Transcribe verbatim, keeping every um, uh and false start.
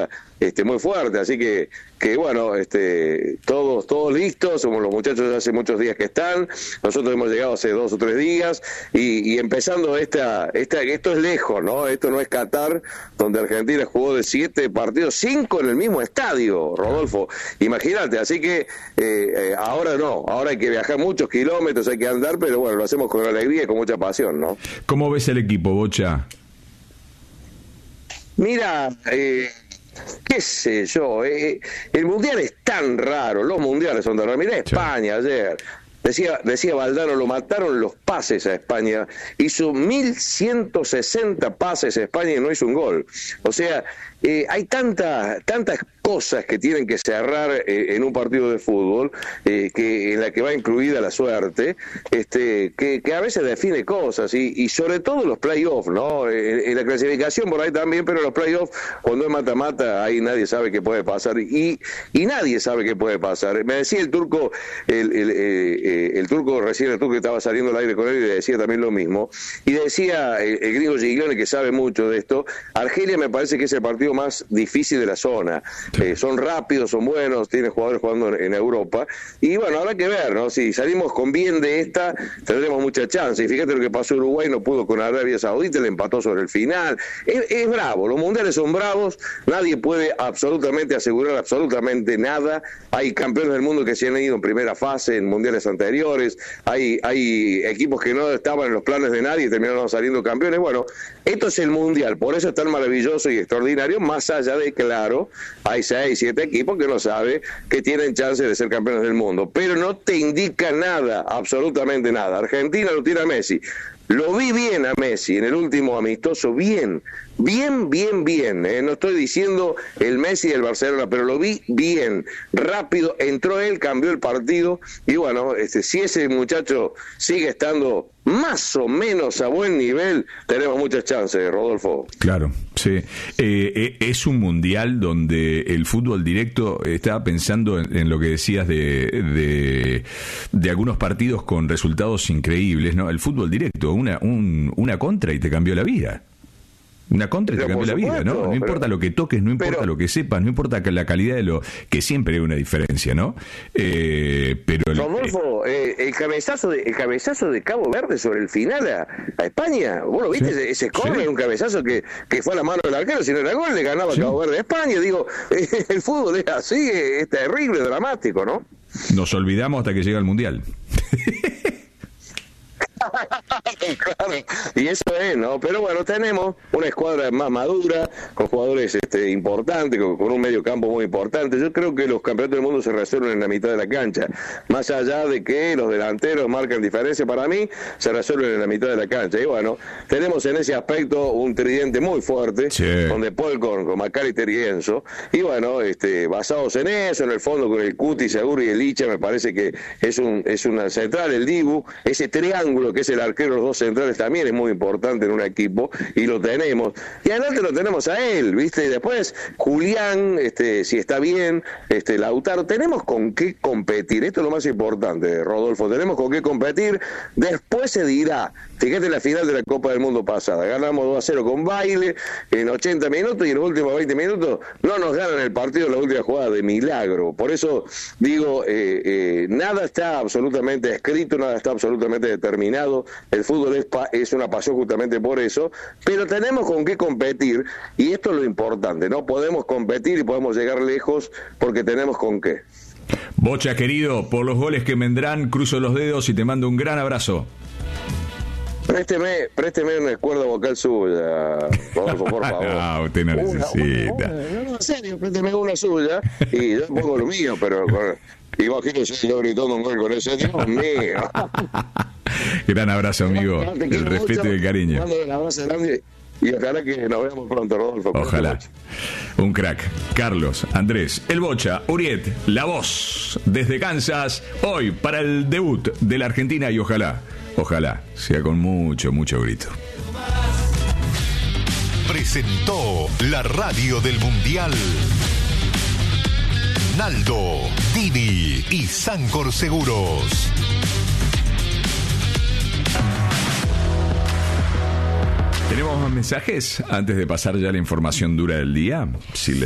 eliminatoria este, muy fuerte, así que, que bueno, este, todos, todos listos, somos los muchachos hace muchos días que están, nosotros hemos llegado hace dos o tres días, y, y empezando esta, esta, esto es lejos, ¿no? Esto no es Qatar, donde Argentina jugó de siete partidos, cinco en el mismo estadio, Rodolfo, imagínate, así que eh, eh, ahora no, ahora hay que viajar muchos kilómetros, hay que andar, pero bueno, lo hacemos con alegría y con mucha pasión, ¿no? ¿Cómo ves el equipo, Bocha? Mira, eh, qué sé yo, eh, el mundial es tan raro, los mundiales son tan raros. Mirá España ayer, decía, decía Valdano, lo mataron los pases a España, hizo mil ciento sesenta pases a España y no hizo un gol. O sea, eh, hay tantas tantas cosas que tienen que cerrar eh, en un partido de fútbol, eh, que en la que va incluida la suerte, este, que, que a veces define cosas, y, y sobre todo los playoffs, ¿no? En, en la clasificación por ahí también, pero los playoffs, cuando es mata-mata, ahí nadie sabe qué puede pasar, y, y nadie sabe qué puede pasar. Me decía el turco, el, el, eh, el turco, recién el turco que estaba saliendo al aire con él, y le decía también lo mismo, y decía el, el gringo Giglione, que sabe mucho de esto, Argelia me parece que es el partido más difícil de la zona. Eh, son rápidos, son buenos, tienen jugadores jugando en, en Europa, y bueno, habrá que ver, ¿no? Si salimos con bien de esta, tendremos mucha chance, y fíjate lo que pasó Uruguay, no pudo con Arabia Saudita, le empató sobre el final, es, es bravo, los mundiales son bravos, nadie puede absolutamente asegurar absolutamente nada, hay campeones del mundo que se han ido en primera fase, en mundiales anteriores, hay, hay equipos que no estaban en los planes de nadie y terminaron saliendo campeones. Bueno, esto es el mundial, por eso es tan maravilloso y extraordinario, más allá de, claro, hay seis, siete equipos que no sabe que tienen chance de ser campeones del mundo, pero no te indica nada, absolutamente nada. Argentina lo tiene a Messi, lo vi bien a Messi en el último amistoso, bien, bien, bien, bien, ¿eh? No estoy diciendo el Messi del Barcelona, pero lo vi bien, rápido, entró él, cambió el partido, y bueno, este, si ese muchacho sigue estando más o menos a buen nivel, tenemos muchas chances, Rodolfo. Claro, sí. Eh, es un mundial donde el fútbol directo, estaba pensando en, en lo que decías de, de, de algunos partidos con resultados increíbles, ¿no? El fútbol directo, una, un, una contra y te cambió la vida. Una contra y te cambió la vida, ¿no? No pero, importa lo que toques, no importa pero, lo que sepas, no importa la calidad de lo... que siempre hay una diferencia, ¿no? Eh, pero... Rodolfo, eh, el cabezazo de el cabezazo de Cabo Verde sobre el final a, a España, ¿vos lo viste? Sí, ese ese córner, sí. Un cabezazo que, que fue a la mano del arquero, si no era gol, le ganaba sí. Cabo Verde a España. Digo, eh, el fútbol es así, es terrible, dramático, ¿no? Nos olvidamos hasta que llega el Mundial. Claro, y eso es, ¿no? Pero bueno, tenemos una escuadra más madura, con jugadores este, importantes, con, con un medio campo muy importante. Yo creo que los campeonatos del mundo se resuelven en la mitad de la cancha, más allá de que los delanteros marcan diferencia, para mí se resuelven en la mitad de la cancha. Y bueno, tenemos en ese aspecto un tridente muy fuerte, sí. Con De Paul, con, con McAllister y Enzo, y bueno, este, basados en eso, en el fondo con el Cuti, Seguro y el Licha, me parece que es un es una central, el Dibu, ese triángulo que es el arquero, los dos centrales, también es muy importante en un equipo, y lo tenemos, y adelante lo tenemos a él, ¿viste? Y después Julián, este, si está bien, este, Lautaro, tenemos con qué competir, esto es lo más importante, Rodolfo, tenemos con qué competir, después se dirá. Fíjate la final de la Copa del Mundo pasada, ganamos dos a cero con Baile en ochenta minutos, y en los últimos veinte minutos no nos ganan el partido en la última jugada, de milagro. Por eso digo, eh, eh, nada está absolutamente escrito, nada está absolutamente determinado, el fútbol es, pa- es una pasión justamente por eso, pero tenemos con qué competir, y esto es lo importante, ¿no? Podemos competir y podemos llegar lejos porque tenemos con qué. Bocha, querido, por los goles que vendrán, cruzo los dedos y te mando un gran abrazo. Présteme, présteme una cuerda vocal suya, Rodolfo, por favor. No, usted no necesita. Una, una, una, no, en serio, présteme una suya y yo pongo lo mío, pero imagínese yo gritando un gol con ese, Dios mío. Gran abrazo, amigo. El respeto mucho, y el cariño. Un abrazo grande y ojalá que nos veamos pronto, Rodolfo. Ojalá. Un crack. Carlos, Andrés, el Bocha, Uriet, la voz desde Kansas, hoy para el debut de la Argentina, y ojalá, ojalá sea con mucho, mucho grito. Presentó la radio del Mundial Naldo, Dini y Sancor Seguros. ¿Tenemos más mensajes antes de pasar ya a la información dura del día? Si le